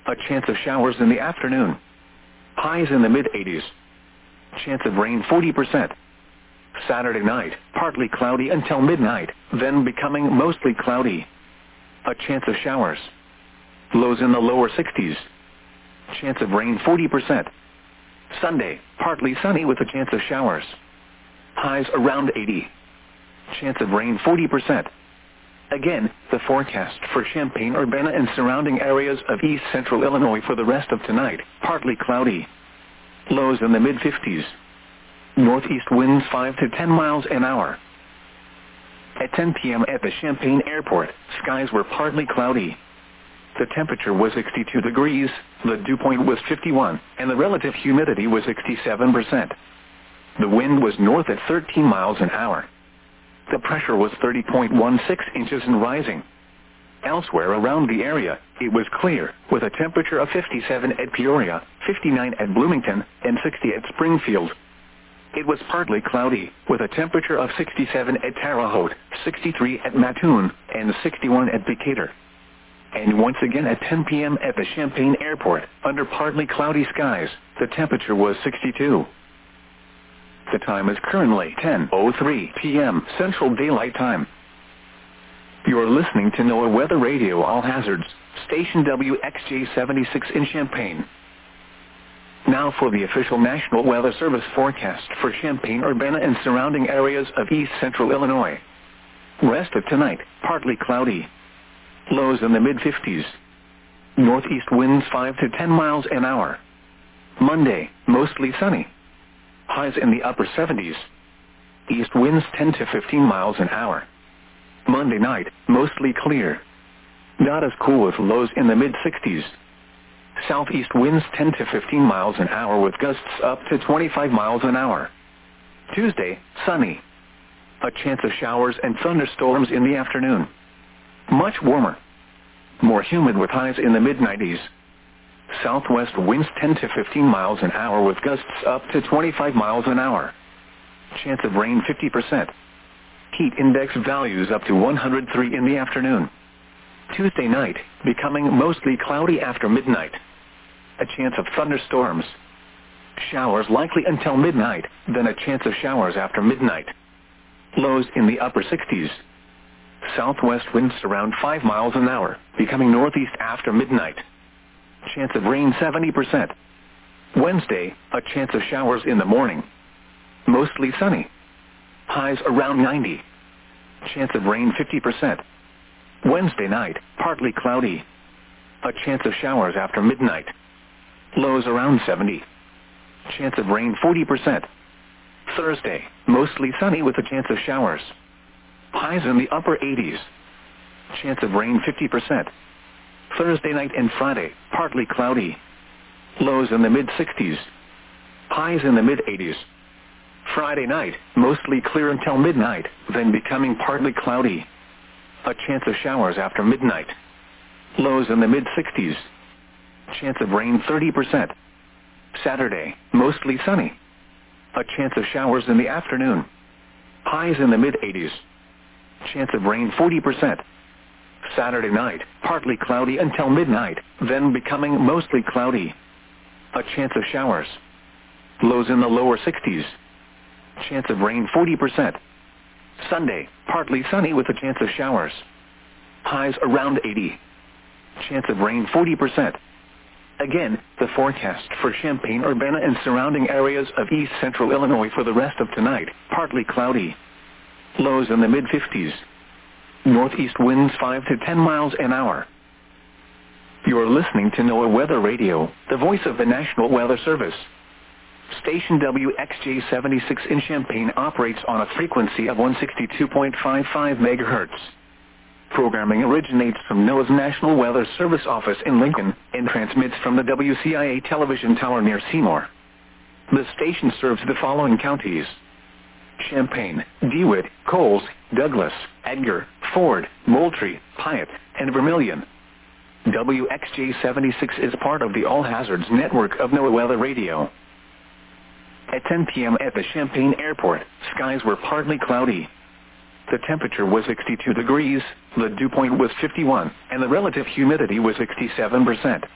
A chance of showers in the afternoon. Highs in the mid-80s. Chance of rain 40%. Saturday night, partly cloudy until midnight, then becoming mostly cloudy. A chance of showers. Lows in the lower 60s. Chance of rain 40%. Sunday, partly sunny with a chance of showers. Highs around 80. Chance of rain 40%. Again, the forecast for Champaign-Urbana and surrounding areas of east central Illinois for the rest of tonight, partly cloudy. Lows in the mid-50s. Northeast winds 5 to 10 miles an hour. At 10 p.m. at the Champaign Airport, skies were partly cloudy. The temperature was 62 degrees, the dew point was 51, and the relative humidity was 67%. The wind was north at 13 miles an hour. The pressure was 30.16 inches and rising. Elsewhere around the area, it was clear, with a temperature of 57 at Peoria, 59 at Bloomington, and 60 at Springfield. It was partly cloudy, with a temperature of 67 at Terre Haute, 63 at Mattoon, and 61 at Decatur. And once again at 10 p.m. at the Champaign Airport, under partly cloudy skies, the temperature was 62. The time is currently 10:03 p.m. Central Daylight Time. You're listening to NOAA Weather Radio All Hazards, station WXJ76 in Champaign. Now for the official National Weather Service forecast for Champaign-Urbana and surrounding areas of east central Illinois. Rest of tonight, partly cloudy. Lows in the mid-50s. Northeast winds 5 to 10 miles an hour. Monday, mostly sunny. Highs in the upper 70s. East winds 10 to 15 miles an hour. Monday night, mostly clear. Not as cool with lows in the mid-60s. Southeast winds 10 to 15 miles an hour with gusts up to 25 miles an hour. Tuesday, sunny. A chance of showers and thunderstorms in the afternoon. Much warmer. More humid with highs in the mid-90s. Southwest winds 10 to 15 miles an hour with gusts up to 25 miles an hour. Chance of rain 50%. Heat index values up to 103 in the afternoon. Tuesday night, becoming mostly cloudy after midnight. A chance of thunderstorms. Showers likely until midnight, then a chance of showers after midnight. Lows in the upper 60s. Southwest winds around 5 miles an hour, becoming northeast after midnight. Chance of rain 70%. Wednesday, a chance of showers in the morning. Mostly sunny. Highs around 90. Chance of rain 50%. Wednesday night, partly cloudy. A chance of showers after midnight. Lows around 70. Chance of rain 40%. Thursday, mostly sunny with a chance of showers. Highs in the upper 80s. Chance of rain 50%. Thursday night and Friday, partly cloudy. Lows in the mid-60s. Highs in the mid-80s. Friday night, mostly clear until midnight, then becoming partly cloudy. A chance of showers after midnight. Lows in the mid-60s. Chance of rain 30%. Saturday, mostly sunny. A chance of showers in the afternoon. Highs in the mid-80s. Chance of rain 40%. Saturday night, partly cloudy until midnight, then becoming mostly cloudy. A chance of showers. Lows in the lower 60s. Chance of rain 40%. Sunday, partly sunny with a chance of showers. Highs around 80. Chance of rain 40%. Again, the forecast for Champaign-Urbana and surrounding areas of east central Illinois for the rest of tonight, partly cloudy. Lows in the mid-50s. Northeast winds 5 to 10 miles an hour. You're listening to NOAA Weather Radio, the voice of the National Weather Service. Station WXJ76 in Champaign operates on a frequency of 162.55 megahertz. Programming originates from NOAA's National Weather Service office in Lincoln and transmits from the WCIA television tower near Seymour. The station serves the following counties: Champaign, DeWitt, Coles, Douglas, Edgar, Ford, Moultrie, Piatt, and Vermilion. WXJ76 is part of the All Hazards network of NOAA Weather Radio. At 10 p.m. at the Champaign Airport, skies were partly cloudy. The temperature was 62 degrees, the dew point was 51, and the relative humidity was 67%.